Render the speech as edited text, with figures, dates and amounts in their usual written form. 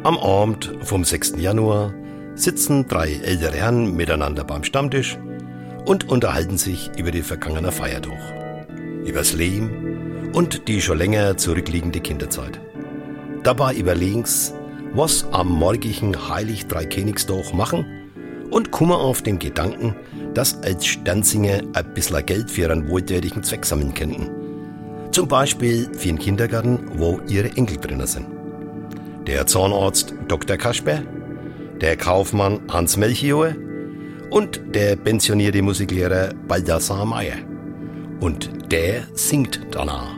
Am Abend vom 6. Januar sitzen 3 ältere Herren miteinander beim Stammtisch und unterhalten sich über die vergangene Feiertag, übers Leben und die schon länger zurückliegende Kinderzeit. Dabei überlegen sie, was am morgigen Heilig Dreikönigstag machen und kommen auf den Gedanken, dass als Sternsinger ein bisschen Geld für einen wohltätigen Zweck sammeln könnten. Zum Beispiel für den Kindergarten, wo ihre Enkel drinnen sind. Der Zahnarzt Dr. Kasper, der Kaufmann Hans Melchior und der pensionierte Musiklehrer Balthasar Meyer. Und der singt danach.